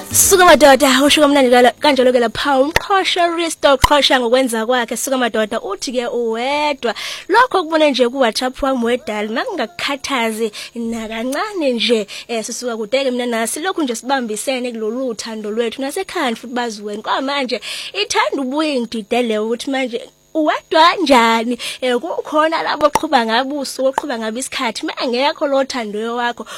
Suka madoda usho kamnandi kanjalo ke lapha umqhosha Risto qhosha ngokwenza kwakhe suka madoda uthi ke uwedwa lokho kubone nje ku WhatsApp wami wedala mangakukhathazi nakancane nje sisuka kudeke mina nasi lokhu nje sibambisene kulolu uthando lwethu nasekhaya futhi baziweni kwamanje ithanda ubuye ngididele ukuthi manje uwadwa njani kukhona labo oqhuba ngabuso oqhuba ngabe isikhathi mangekho lo thando wakho